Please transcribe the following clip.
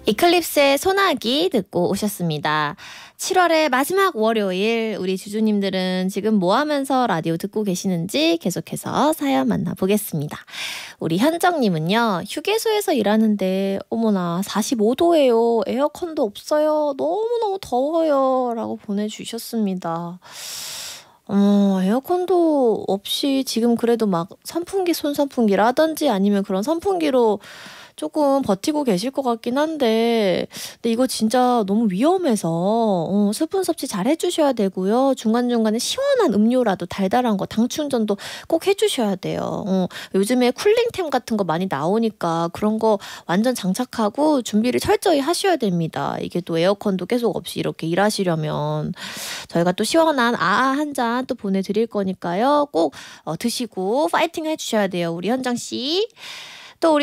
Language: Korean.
이클립스의 소나기 듣고 오셨습니다. 7월의 마지막 월요일, 우리 주주님들은 지금 뭐 하면서 라디오 듣고 계시는지 계속해서 사연 만나보겠습니다. 우리 현정님은요, 휴게소에서 일하는데 어머나 45도예요. 에어컨도 없어요. 너무너무 더워요. 라고 보내주셨습니다. 에어컨도 없이 지금 그래도 막 선풍기, 손선풍기라든지 아니면 그런 선풍기로 조금 버티고 계실 것 같긴 한데, 근데 이거 진짜 너무 위험해서 수분 섭취 잘 해주셔야 되고요. 중간중간에 시원한 음료라도 달달한 거, 당 충전도 꼭 해주셔야 돼요. 요즘에 쿨링템 같은 거 많이 나오니까 그런 거 완전 장착하고 준비를 철저히 하셔야 됩니다. 이게 또 에어컨도 계속 없이 이렇게 일하시려면 저희가 또 시원한 한 잔 또 보내드릴 거니까요. 꼭 드시고 파이팅 해주셔야 돼요. 우리 현정 씨.